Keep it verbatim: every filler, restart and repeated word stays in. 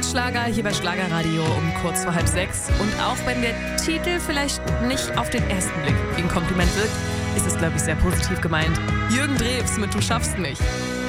Schlager hier bei Schlagerradio um kurz vor halb sechs. Und auch wenn der Titel vielleicht nicht auf den ersten Blick wie ein Kompliment wirkt, ist es, glaube ich, sehr positiv gemeint. Jürgen Drews mit Du schaffst mich.